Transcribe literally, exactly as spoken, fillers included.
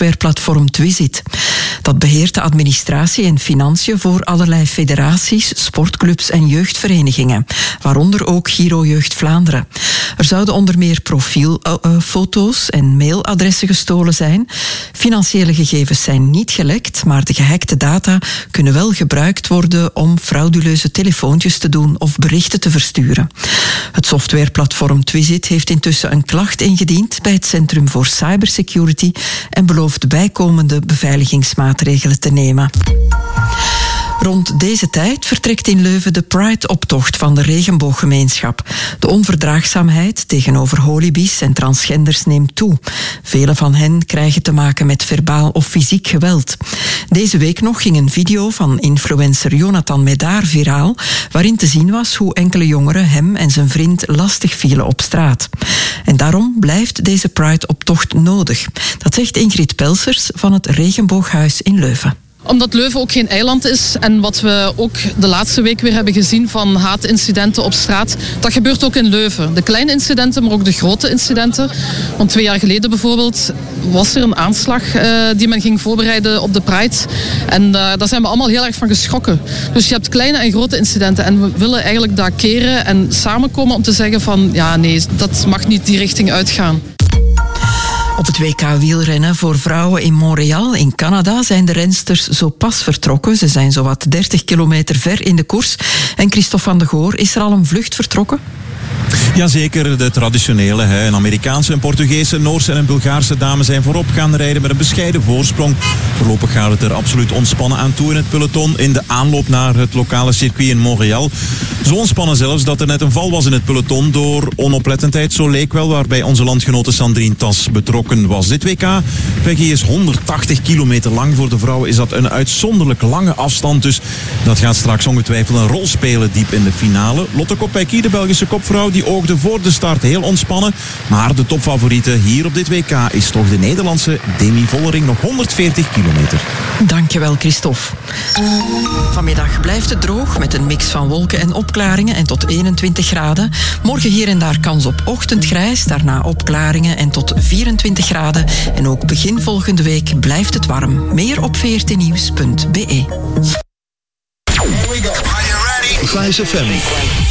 softwareplatform Twisit. Dat beheert de administratie en financiën voor allerlei federaties, sportclubs en jeugdverenigingen, waaronder ook Giro Jeugd Vlaanderen. Er zouden onder meer profielfoto's uh, en mailadressen gestolen zijn. Financiële gegevens zijn niet gelekt, maar de gehackte data kunnen wel gebruikt worden om frauduleuze telefoontjes te doen of berichten te versturen. Het softwareplatform Twisit heeft intussen een klacht ingediend bij het Centrum voor Cybersecurity en belooft bijkomende beveiligingsmaatregelen te nemen. Rond deze tijd vertrekt in Leuven de Pride-optocht van de regenbooggemeenschap. De onverdraagzaamheid tegenover holibies en transgenders neemt toe. Velen van hen krijgen te maken met verbaal of fysiek geweld. Deze week nog ging een video van influencer Jonathan Medaar viraal, waarin te zien was hoe enkele jongeren hem en zijn vriend lastig vielen op straat. En daarom blijft deze Pride-optocht nodig. Dat zegt Ingrid Pelsers van het Regenbooghuis in Leuven. Omdat Leuven ook geen eiland is en wat we ook de laatste week weer hebben gezien van haatincidenten op straat, dat gebeurt ook in Leuven. De kleine incidenten, maar ook de grote incidenten. Want twee jaar geleden bijvoorbeeld was er een aanslag uh, die men ging voorbereiden op de Pride. En uh, daar zijn we allemaal heel erg van geschrokken. Dus je hebt kleine en grote incidenten en we willen eigenlijk dat keren en samenkomen om te zeggen van ja nee, dat mag niet die richting uitgaan. Op het W K wielrennen voor vrouwen in Montreal in Canada zijn de rensters zo pas vertrokken. Ze zijn zowat dertig kilometer ver in de koers. En Christophe van de Goor, is er al een vlucht vertrokken? Jazeker, de traditionele. Hè. Een Amerikaanse, een Portugese, een Noorse en een Bulgaarse dame zijn voorop gaan rijden met een bescheiden voorsprong. Voorlopig gaat het er absoluut ontspannen aan toe in het peloton in de aanloop naar het lokale circuit in Montreal. Zo ontspannen zelfs dat er net een val was in het peloton door onoplettendheid, zo leek wel, waarbij onze landgenote Sandrine Tas betrokken was. Dit W K, Peggy, is honderdtachtig kilometer lang. Voor de vrouwen is dat een uitzonderlijk lange afstand, dus dat gaat straks ongetwijfeld een rol spelen diep in de finale. Lotte Kopecky, de Belgische kopvrouw, die oogde voor de start heel ontspannen. Maar de topfavoriete hier op dit W K is toch de Nederlandse Demi Vollering, nog honderdveertig kilometer. Dankjewel, Christophe. Vanmiddag blijft het droog met een mix van wolken en opklaringen en tot eenentwintig graden. Morgen hier en daar kans op ochtendgrijs, daarna opklaringen en tot vierentwintig graden. En ook begin volgende week blijft het warm. Meer op v r t nieuws punt b e. Fijs F M.